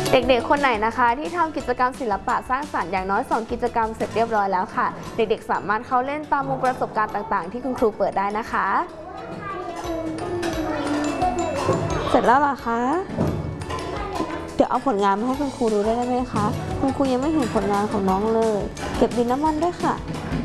เด็กๆคนไหนนะคะที่ทำกิจกรรมศิลปะสร้างสรรค์อย่างน้อย2กิจกรรมเสร็จเรียบร้อยแล้วค่ะเด็กๆสามารถเข้าเล่นตามมุมประสบการณ์ต่างๆที่คุณครูเปิดได้นะคะเสร็จแล้วเหรอคะเดี๋ยวเอาผลงานมาให้คุณครูดูได้ไหมคะคุณครูยังไม่เห็นผลงานของน้องเลยเก็บดินน้ำมันด้วยค่ะ